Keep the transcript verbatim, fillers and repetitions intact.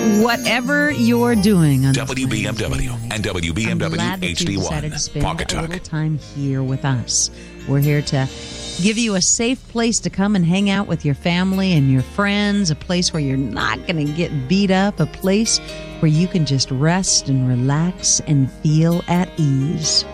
whatever you're doing on W B M W and W B M W I'm glad that H you D one. decided to spend Pocket a Talk. little time here with us. We're here to give you a safe place to come and hang out with your family and your friends, a place where you're not going to get beat up, a place where you can just rest and relax and feel at ease.